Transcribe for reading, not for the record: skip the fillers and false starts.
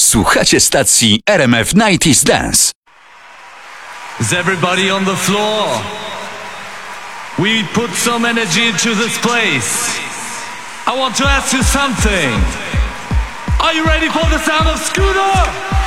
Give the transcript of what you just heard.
Słuchacie stacji RMF 90s Dance. Is everybody on the floor? We put some energy into this place. I want to ask you something. Are you ready for the sound of Scooter?